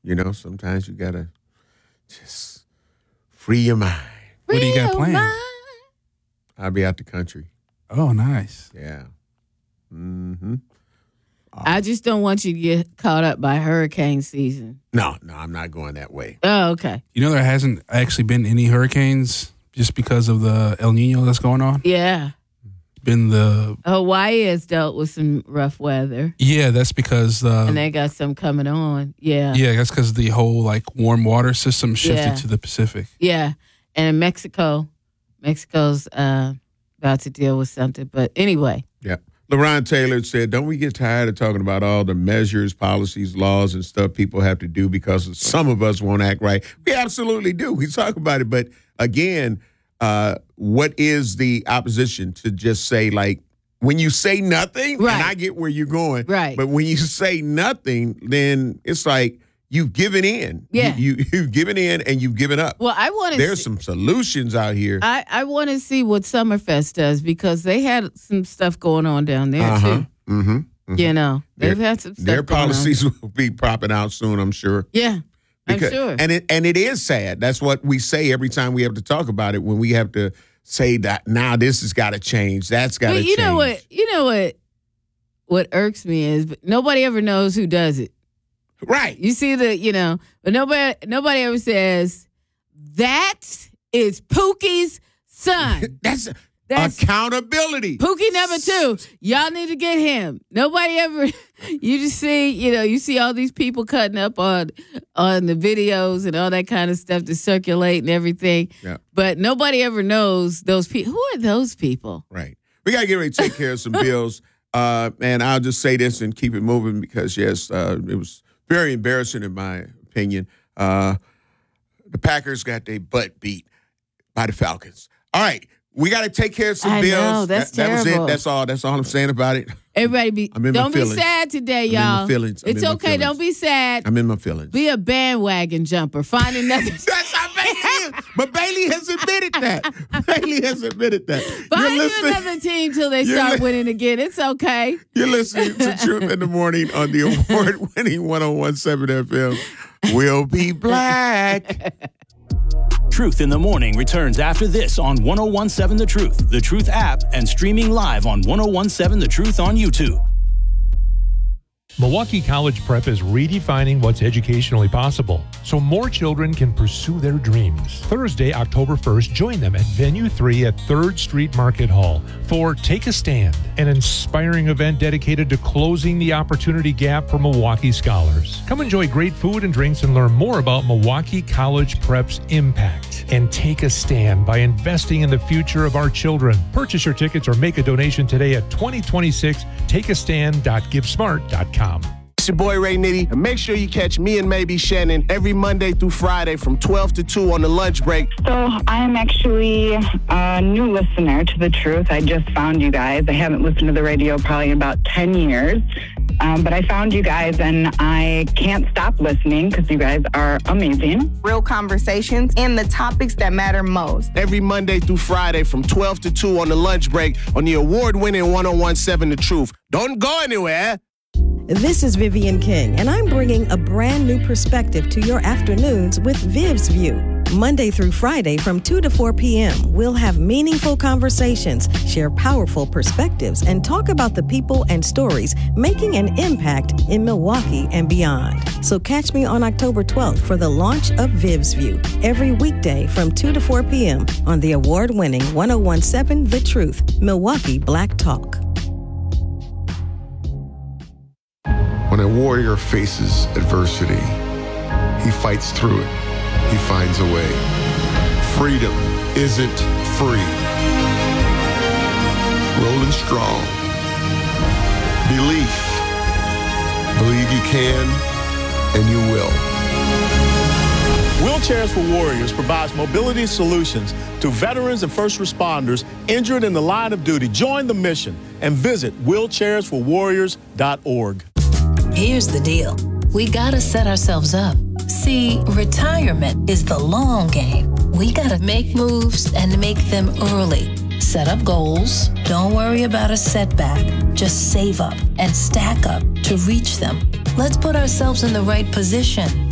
sometimes you got to just free your mind. What do you got planned? I'll be out the country. Oh, nice. Yeah. Mm-hmm. I just don't want you to get caught up by hurricane season. No, I'm not going that way. Oh, okay. There hasn't actually been any hurricanes just because of the El Nino that's going on? Yeah. Hawaii has dealt with some rough weather. Yeah, that's because and they got some coming on. Yeah. Yeah, that's because the whole warm water system shifted to the Pacific. Yeah. And in Mexico's about to deal with something. But anyway. Yeah. LaRon Taylor said, don't we get tired of talking about all the measures, policies, laws, and stuff people have to do because some of us won't act right? We absolutely do. We talk about it. But again, what is the opposition to just say, when you say nothing, right. And I get where you're going, right. But when you say nothing, then it's like you've given in. Yeah. You've given in and you've given up. Well, I want to There's some solutions out here. I want to see what Summerfest does because they had some stuff going on down there, too. Mm-hmm. Mm-hmm. They've had some stuff Their going policies on. will be popping out soon, I'm sure. Yeah. I'm sure. And it is sad. That's what we say every time we have to talk about it, when we have to say that now this has got to change. That's got to change. You know what irks me is nobody ever knows who does it. Right. You see but nobody ever says, that is Pookie's son. That's accountability. Pookie number 2. Y'all need to get him. Nobody ever, you just see, you see all these people cutting up on the videos and all that kind of stuff to circulate and everything. Yeah. But nobody ever knows those people. Who are those people? Right. We got to get ready to take care of some bills. And I'll just say this and keep it moving because, yes, it was very embarrassing in my opinion. The Packers got their butt beat by the Falcons. All right. We got to take care of some bills. Know, that's terrible. That was it. That's all I'm saying about it. Everybody don't be sad today, y'all. I'm in my feelings. It's okay. Don't be sad. I'm in my feelings. Be a bandwagon jumper. Find another. That's how Bailey is. But Bailey has admitted that. Find you another team till they start winning again. It's okay. You're listening to Truth in the Morning on the award-winning 101.7 FM. We'll be black. Truth in the Morning returns after this on 101.7 The Truth app, and streaming live on 101.7 The Truth on YouTube. Milwaukee College Prep is redefining what's educationally possible so more children can pursue their dreams. Thursday, October 1st, join them at Venue 3 at 3rd Street Market Hall for Take a Stand, an inspiring event dedicated to closing the opportunity gap for Milwaukee scholars. Come enjoy great food and drinks and learn more about Milwaukee College Prep's impact. And take a stand by investing in the future of our children. Purchase your tickets or make a donation today at 2026 takeastand.givesmart.com. It's your boy Ray Nitty, and make sure you catch me and maybe Shannon every Monday through Friday from 12 to 2 on the lunch break. So I'm actually a new listener to The Truth. I just found you guys. I haven't listened to the radio probably in about 10 years. But I found you guys, and I can't stop listening because you guys are amazing. Real conversations and the topics that matter most. Every Monday through Friday from 12 to 2 on the lunch break on the award-winning 101.7 The Truth. Don't go anywhere. This is Vivian King, and I'm bringing a brand new perspective to your afternoons with Viv's View. Monday through Friday from 2 to 4 p.m., we'll have meaningful conversations, share powerful perspectives, and talk about the people and stories making an impact in Milwaukee and beyond. So catch me on October 12th for the launch of Viv's View, every weekday from 2 to 4 p.m. on the award-winning 101.7 The Truth, Milwaukee Black Talk. When a warrior faces adversity, he fights through it. He finds a way. Freedom isn't free. Rolling strong. Belief. Believe you can, and you will. Wheelchairs for Warriors provides mobility solutions to veterans and first responders injured in the line of duty. Join the mission and visit wheelchairsforwarriors.org. Here's the deal. We gotta set ourselves up. See, retirement is the long game. We gotta make moves and make them early. Set up goals. Don't worry about a setback. Just save up and stack up to reach them. Let's put ourselves in the right position